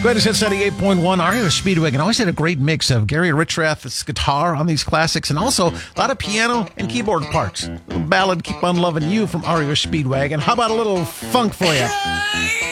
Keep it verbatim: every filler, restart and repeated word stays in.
Greatest hits ninety-eight point one, R E O Speedwagon always had a great mix of Gary Richrath's guitar on these classics and also a lot of piano and keyboard parts. A little ballad, Keep on Loving You from R E O Speedwagon. How about a little funk for you?